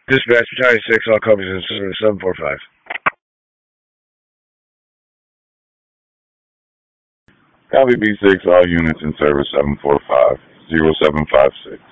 Dispatch Battalion 6, all copies in service 745. Copy B6, all units in service 745, 0756.